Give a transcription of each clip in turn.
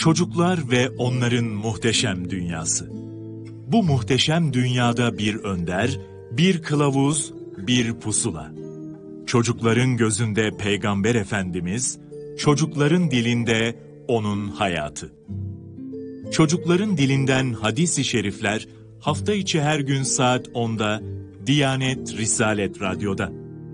Çocuklar ve onların muhteşem dünyası. Bu muhteşem dünyada bir önder, bir kılavuz, bir pusula. Çocukların gözünde Peygamber Efendimiz, çocukların dilinde onun hayatı. Çocukların dilinden hadis-i şerifler hafta içi her gün saat 10'da Diyanet Risalet Radyo'da.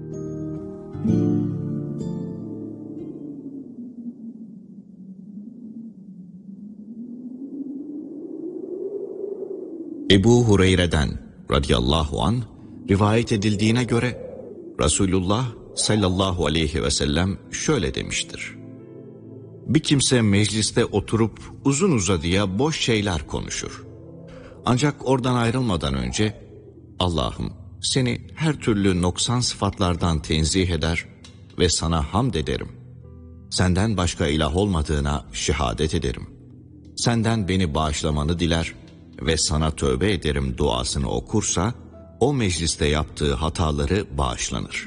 Ebu Hureyre'den radıyallahu anh rivayet edildiğine göre Resulullah sallallahu aleyhi ve sellem şöyle demiştir: Bir kimse mecliste oturup uzun uzadıya boş şeyler konuşur. Ancak oradan ayrılmadan önce Allah'ım seni her türlü noksan sıfatlardan tenzih eder ve sana hamd ederim. Senden başka ilah olmadığına şehadet ederim. Senden beni bağışlamanı diler ve sana tövbe ederim duasını okursa, o mecliste yaptığı hataları bağışlanır.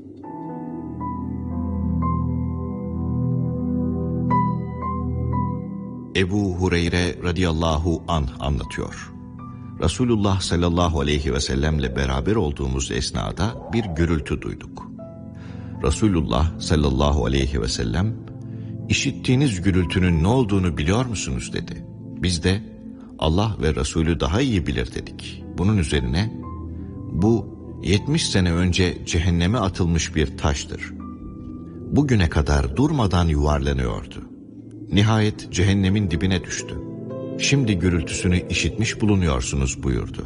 Ebu Hureyre radıyallahu anh anlatıyor. Resulullah sallallahu aleyhi ve sellemle beraber olduğumuz esnada bir gürültü duyduk. Resulullah sallallahu aleyhi ve sellem, "İşittiğiniz gürültünün ne olduğunu biliyor musunuz?" dedi. Biz de, "Allah ve Resulü daha iyi bilir" dedik. Bunun üzerine, "Bu 70 sene önce cehenneme atılmış bir taştır. Bugüne kadar durmadan yuvarlanıyordu. Nihayet cehennemin dibine düştü. Şimdi gürültüsünü işitmiş bulunuyorsunuz" buyurdu.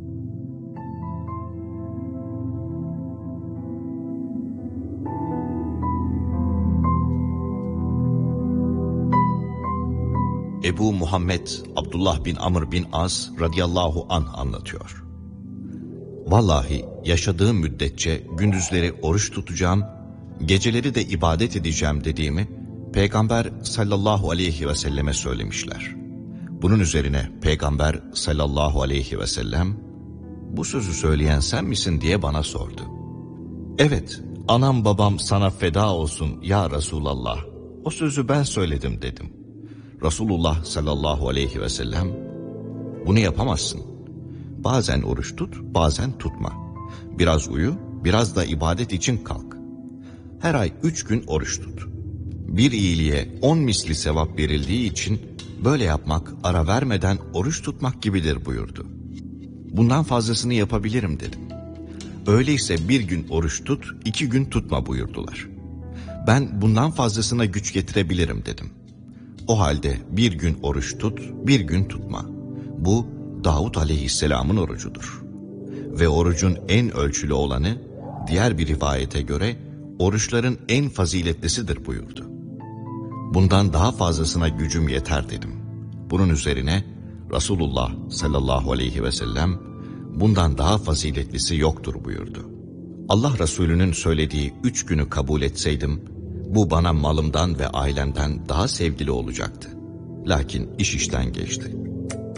Ebu Muhammed Abdullah bin Amr bin As radıyallahu anh anlatıyor. Vallahi yaşadığım müddetçe gündüzleri oruç tutacağım, geceleri de ibadet edeceğim dediğimi Peygamber sallallahu aleyhi ve selleme söylemişler. Bunun üzerine Peygamber sallallahu aleyhi ve sellem, "Bu sözü söyleyen sen misin?" diye bana sordu. "Evet, anam babam sana feda olsun ya Resulallah, o sözü ben söyledim" dedim. Resulullah sallallahu aleyhi ve sellem, "Bunu yapamazsın. Bazen oruç tut, bazen tutma. Biraz uyu, biraz da ibadet için kalk. Her ay 3 gün oruç tut. Bir iyiliğe 10 misli sevap verildiği için böyle yapmak ara vermeden oruç tutmak gibidir" buyurdu. "Bundan fazlasını yapabilirim" dedim. "Öyleyse bir gün oruç tut, 2 gün tutma" buyurdular. "Ben bundan fazlasına güç getirebilirim" dedim. "O halde bir gün oruç tut, bir gün tutma. Bu Davud aleyhisselamın orucudur. Ve orucun en ölçülü olanı, diğer bir rivayete göre oruçların en faziletlisidir" buyurdu. "Bundan daha fazlasına gücüm yeter" dedim. Bunun üzerine Resulullah sallallahu aleyhi ve sellem, "Bundan daha faziletlisi yoktur" buyurdu. Allah Resulü'nün söylediği 3 günü kabul etseydim, bu bana malımdan ve ailemden daha sevgili olacaktı. Lakin iş işten geçti.